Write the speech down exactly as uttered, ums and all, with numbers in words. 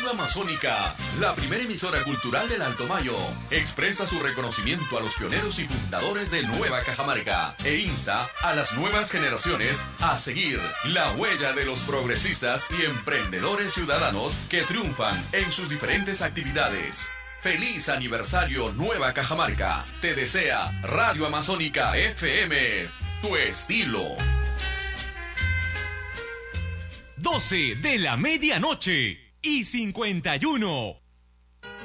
Radio Amazónica, la primera emisora cultural del Alto Mayo, expresa su reconocimiento a los pioneros y fundadores de Nueva Cajamarca e insta a las nuevas generaciones a seguir la huella de los progresistas y emprendedores ciudadanos que triunfan en sus diferentes actividades. ¡Feliz aniversario Nueva Cajamarca! Te desea Radio Amazónica F M, tu estilo. doce de la medianoche y cincuenta y uno.